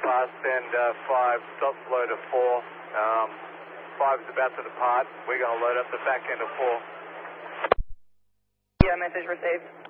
fast end 5, stop load of 4. 5 is about to depart. We're going to load up the back end of 4. Yeah, message received.